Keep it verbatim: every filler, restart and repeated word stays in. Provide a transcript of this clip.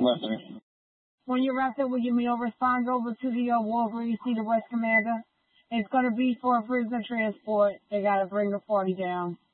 Listen. When you're wrapped up with your meal, respond over to the uh, Wolverine, see the West Commander. It's going to be for prisoner transport. They got to bring the forty down.